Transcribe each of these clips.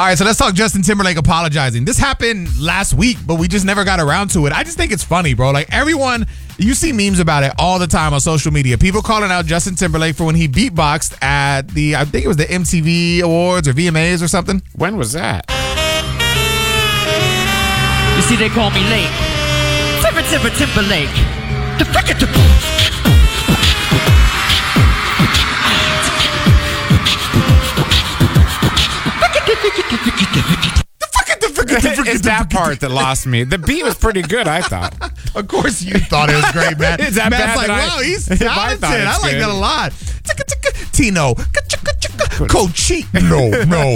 All right, so let's talk Justin Timberlake apologizing. This happened last week, but we just never got around to it. I just think it's funny, bro. Like, everyone, you see memes about it all the time on social media. People calling out Justin Timberlake for when he beatboxed at I think it was the MTV Awards or VMAs or something. When was that? You see, they call me late. Timberlake. The It's that part that lost me. The beat was pretty good, I thought. Of course you thought it was great, man. Is that Man's bad like, that wow, he's I talented. thought I it's like good. that a lot. Tino. Coach. No.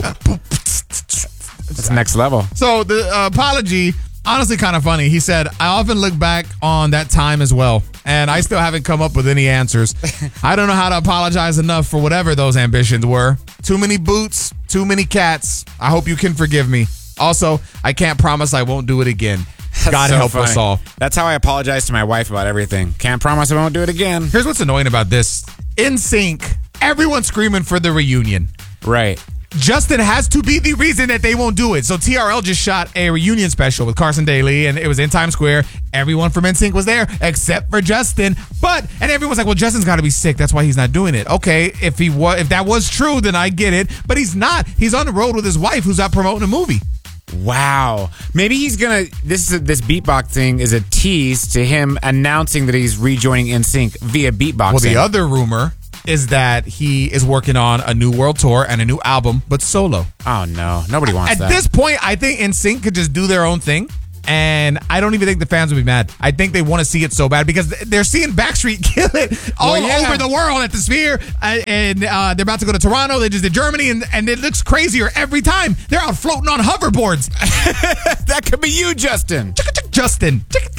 It's next level. So the apology, honestly kind of funny. He said, I often look back on that time as well, and I still haven't come up with any answers. I don't know how to apologize enough for whatever those ambitions were. Too many boots, too many cats. I hope you can forgive me. Also, I can't promise I won't do it again. God so help funny. us all. That's how I apologize to my wife about everything. Can't promise I won't do it again. Here's what's annoying about this. NSYNC, everyone's screaming for the reunion. Right. Justin has to be the reason that they won't do it. So TRL just shot a reunion special with Carson Daly, and it was in Times Square. Everyone from NSYNC was there except for Justin. And everyone's like, well, Justin's got to be sick. That's why he's not doing it. Okay, if that was true, then I get it. But he's not. He's on the road with his wife who's out promoting a movie. Wow. Maybe he's gonna. This beatbox thing is a tease to him announcing that he's rejoining NSYNC via beatboxing. Well, the other rumor is that he is working on a new world tour and a new album, but solo. Oh no, nobody wants that. At this point, I think NSYNC could just do their own thing. And I don't even think the fans will be mad. I think they want to see it so bad because they're seeing Backstreet kill it all over the world at the Sphere. And they're about to go to Toronto. They just did Germany. And it looks crazier every time. They're out floating on hoverboards. That could be you, Justin. Justin.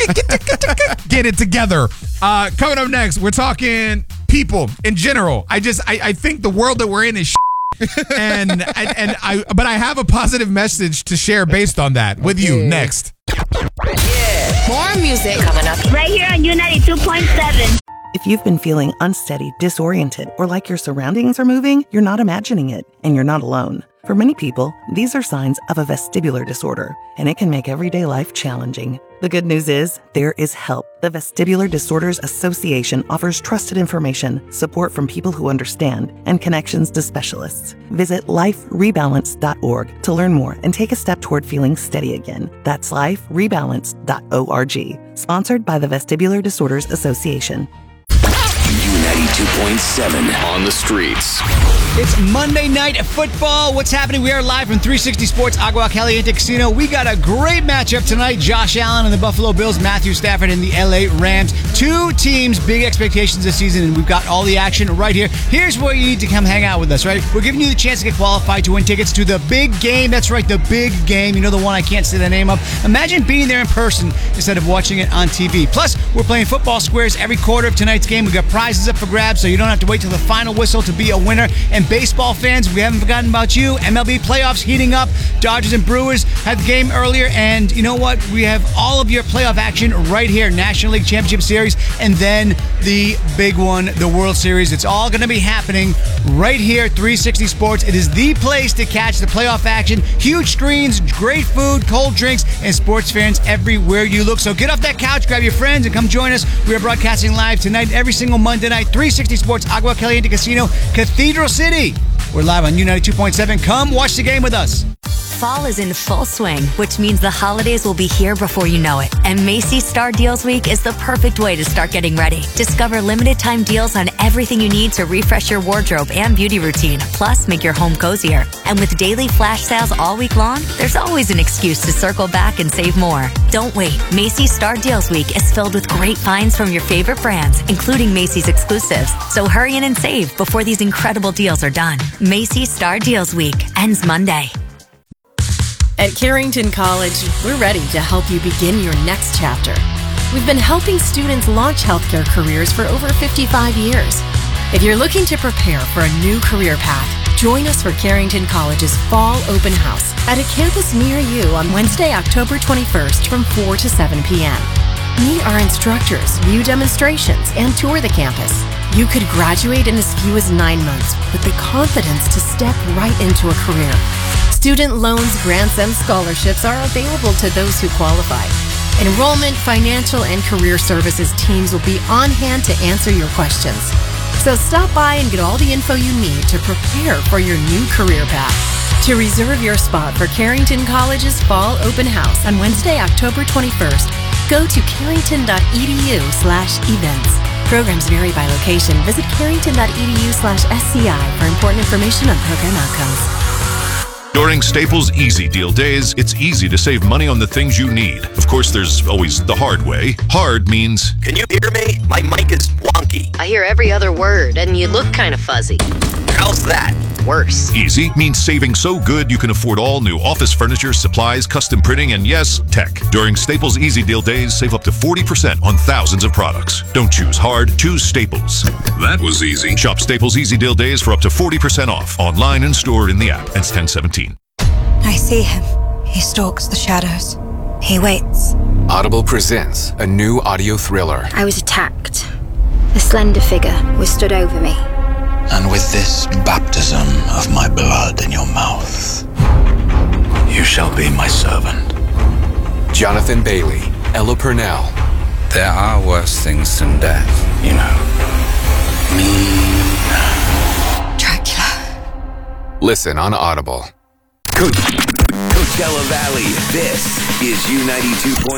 Get it together. Coming up next, we're talking people in general. I think the world that we're in is but I have a positive message to share based on that with you next. More music coming up right here on U92.7. If you've been feeling unsteady, disoriented, or like your surroundings are moving, you're not imagining it, and you're not alone. For many people, these are signs of a vestibular disorder, and it can make everyday life challenging. The good news is, there is help. The Vestibular Disorders Association offers trusted information, support from people who understand, and connections to specialists. Visit liferebalance.org to learn more and take a step toward feeling steady again. That's liferebalance.org. Sponsored by the Vestibular Disorders Association. U92.7 on the streets. It's Monday Night Football. What's happening? We are live from 360 Sports Agua Caliente Casino. We got a great matchup tonight. Josh Allen and the Buffalo Bills, Matthew Stafford and the LA Rams. Two teams, big expectations this season, and we've got all the action right here. Here's where you need to come hang out with us, right? We're giving you the chance to get qualified to win tickets to the big game. That's right, the big game. You know, the one I can't say the name of. Imagine being there in person instead of watching it on TV. Plus, we're playing football squares every quarter of tonight's game. We've got prizes up for grabs, so you don't have to wait till the final whistle to be a winner. And baseball fans, we haven't forgotten about you. MLB playoffs heating up. Dodgers and Brewers had the game earlier, and you know what? We have all of your playoff action right here. National League Championship Series, and then the big one, the World Series. It's all going to be happening right here, 360 Sports. It is the place to catch the playoff action. Huge screens, great food, cold drinks, and sports fans everywhere you look. So get off that couch, grab your friends, and come join us. We are broadcasting live tonight, every single Monday night, 360 Sports Agua Caliente Casino, Cathedral City. We're live on U92.7. Come watch the game with us. Fall is in full swing, which means the holidays will be here before you know it. And Macy's Star Deals Week is the perfect way to start getting ready. Discover limited time deals on everything you need to refresh your wardrobe and beauty routine, plus make your home cozier. And with daily flash sales all week long, there's always an excuse to circle back and save more. Don't wait. Macy's Star Deals Week is filled with great finds from your favorite brands, including Macy's exclusives. So hurry in and save before these incredible deals are done. Macy's Star Deals Week ends Monday. At Carrington College, we're ready to help you begin your next chapter. We've been helping students launch healthcare careers for over 55 years. If you're looking to prepare for a new career path, join us for Carrington College's Fall Open House at a campus near you on Wednesday, October 21st from 4 to 7 p.m. Meet our instructors, view demonstrations, and tour the campus. You could graduate in as few as 9 months with the confidence to step right into a career. Student loans, grants, and scholarships are available to those who qualify. Enrollment, financial, and career services teams will be on hand to answer your questions. So stop by and get all the info you need to prepare for your new career path. To reserve your spot for Carrington College's Fall Open House on Wednesday, October 21st, go to carrington.edu/events. Programs vary by location. Visit carrington.edu/SCI for important information on program outcomes. During Staples Easy Deal Days, it's easy to save money on the things you need. Of course, there's always the hard way. Hard means... Can you hear me? My mic is wonky. I hear every other word, and you look kind of fuzzy. How's that? Worse. Easy means saving so good you can afford all new office furniture, supplies, custom printing, and yes, tech. During Staples Easy Deal Days, save up to 40% on thousands of products. Don't choose hard, choose Staples. That was easy. Shop Staples Easy Deal Days for up to 40% off. Online and stored in the app. Ends 10/17. I see him. He stalks the shadows. He waits. Audible presents a new audio thriller. I was attacked. A slender figure was stood over me. And with this baptism of my blood in your mouth, you shall be my servant. Jonathan Bailey, Ella Purnell. There are worse things than death, you know. Dracula. Listen on Audible. Coachella Valley, this is U92.